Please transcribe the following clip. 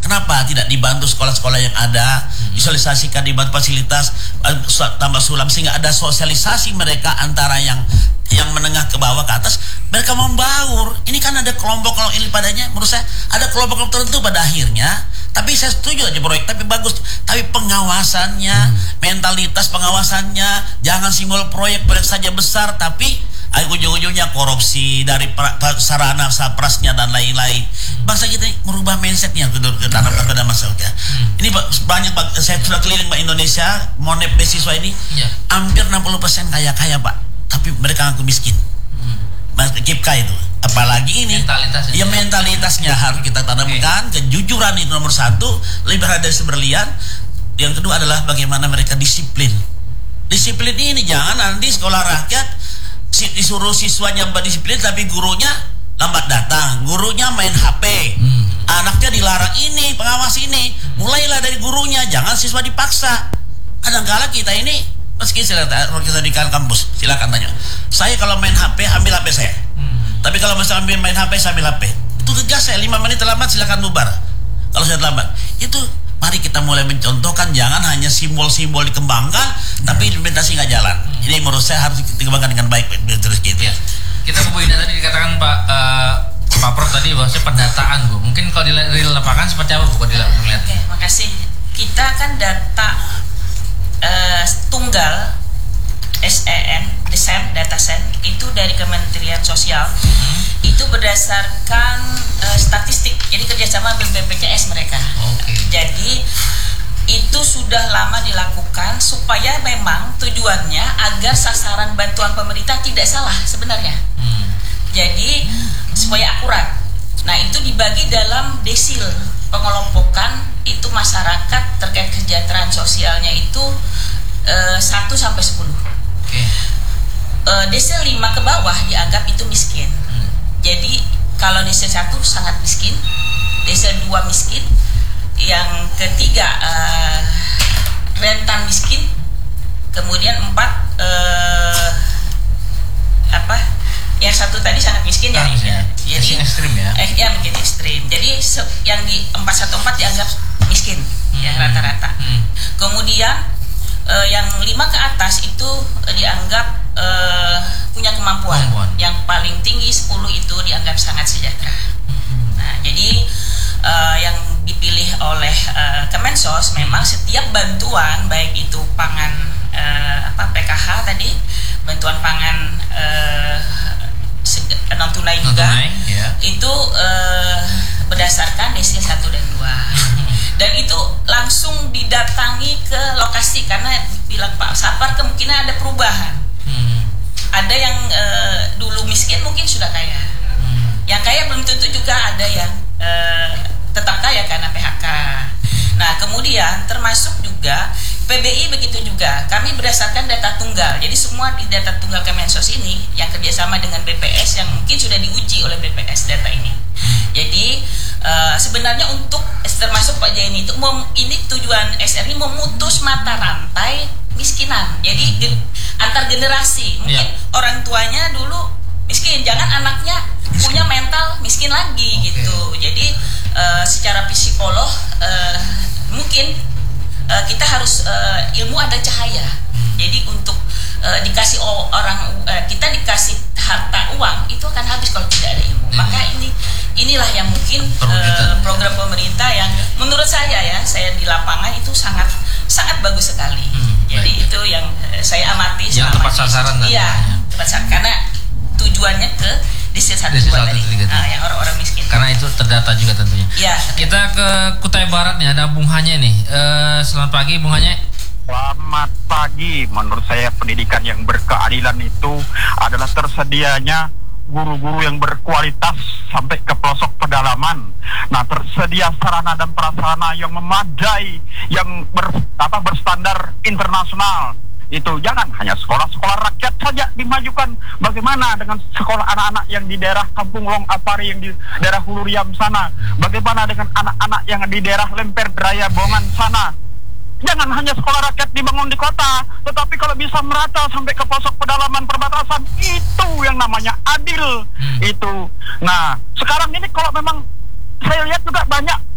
Kenapa tidak dibantu sekolah-sekolah yang ada, visualisasikan, dibantu fasilitas, tambah sulam, sehingga ada sosialisasi mereka antara yang menengah ke bawah ke atas, mereka membaur. Ini kan ada kelompok ini padanya, menurut saya ada kelompok tertentu pada akhirnya. Tapi saya setuju aja proyek, tapi bagus. Tapi pengawasannya, mentalitas pengawasannya, jangan simbol proyek saja besar, tapi ujung-ujungnya korupsi dari sarana saprasnya dan lain-lain. Bangsa kita merubah mindsetnya ke dalam masyarakat. Ini banyak, saya sudah keliling Pak Indonesia, monep beasiswa ini, hampir 60% kaya-kaya Pak, tapi mereka ngaku miskin. Kipka itu, apalagi ini mentalitasnya harus kita tanamkan. Kejujuran itu nomor satu, lebih dari berlian. Yang kedua adalah bagaimana mereka disiplin ini. Jangan nanti sekolah rakyat disuruh siswanya berdisiplin tapi gurunya lambat datang, gurunya main HP, anaknya dilarang ini, pengawas ini. Mulailah dari gurunya, jangan siswa dipaksa. Kadang-kala kita ini, meski silakan kita di kampus, silakan tanya. Saya kalau main HP, ambil HP saya. Tapi kalau misalnya main HP, saya ambil HP. Itu tegas saya, 5 menit terlambat silakan bubar. Kalau saya terlambat, itu mari kita mulai mencontohkan, jangan hanya simbol-simbol dikembangkan, tapi implementasi nggak jalan. Ini menurut saya harus dikembangkan dengan baik terus gitu. Ya. Kita Bu Ina tadi dikatakan Pak Prof tadi bahwasanya pendataan Bu. Mungkin kalau di real lapangan seperti apa Bu? Melihat. Oke, makasih. Kita kan data tunggal DESEN, DataSen itu dari Kementerian Sosial. Itu berdasarkan statistik. Jadi kerjasama dengan BPJS mereka. Jadi itu sudah lama dilakukan supaya memang tujuannya agar sasaran bantuan pemerintah tidak salah sebenarnya. Jadi supaya akurat. Nah itu dibagi dalam desil pengelompokan itu masyarakat terkait kesejahteraan sosialnya itu 1 sampai 10. Desil 5 ke bawah dianggap itu miskin. Jadi kalau desil 1 sangat miskin, desil 2 miskin, yang ketiga rentan miskin, kemudian 4 yang 1 tadi sangat miskin ya. Jadi ekstrim ya. Ya mungkin ekstrim. Jadi yang di 414 dianggap miskin ya rata-rata. Kemudian yang 5 ke atas itu dianggap punya kemampuan. Yang paling tinggi 10 itu dianggap sangat sejahtera. Nah, jadi yang dipilih oleh Kemensos memang setiap bantuan baik itu pangan PKH tadi, bantuan pangan non tunai juga itu berdasarkan desil 1 dan 2. Dan itu langsung didatangi ke lokasi karena bilang Pak Sapar kemungkinan ada perubahan. Ada yang dulu miskin mungkin sudah kaya. Yang kaya belum tentu juga ada yang tetap kaya karena PHK. Nah kemudian termasuk juga PBI begitu juga. Kami berdasarkan data tunggal. Jadi semua di data tunggal Kemensos ini yang kerjasama dengan BPS yang mungkin sudah diuji oleh BPS data ini. Jadi sebenarnya untuk termasuk Pak Jaini itu ini tujuan SR ini memutus mata rantai miskinan. Jadi antar generasi mungkin orang tuanya dulu miskin, jangan anaknya punya mental miskin lagi gitu. Jadi secara psikolog mungkin kita harus ilmu ada cahaya. Jadi untuk dikasih orang kita dikasih harta uang itu akan habis kalau tidak ada ilmu. Maka inilah yang mungkin program pemerintah yang menurut saya ya, saya di lapangan itu sangat bagus sekali. Jadi itu yang saya amati. Yang tepat sasaran tadi. Iya, tepat sasaran karena tujuannya ke desil 1 tadi. Yang orang-orang miskin. Karena itu terdata juga tentunya. Iya. Kita ke Kutai Barat nih, ada Bung Hanye nih. Selamat pagi Bung Hanye. Selamat pagi. Menurut saya pendidikan yang berkeadilan itu adalah tersedianya guru-guru yang berkualitas sampai ke pelosok pedalaman. Nah, tersedia sarana dan prasarana yang memadai, yang berstandar internasional. Itu jangan hanya sekolah-sekolah rakyat saja dimajukan. Bagaimana dengan sekolah anak-anak yang di daerah Kampung Long Apari, yang di daerah Huluriam sana? Bagaimana dengan anak-anak yang di daerah Lemper Raya Bongan sana? Jangan hanya sekolah rakyat dibangun di kota, tetapi kalau bisa merata sampai ke pelosok pedalaman perbatasan, itu yang namanya adil. Itu. Nah, sekarang ini kalau memang saya lihat juga banyak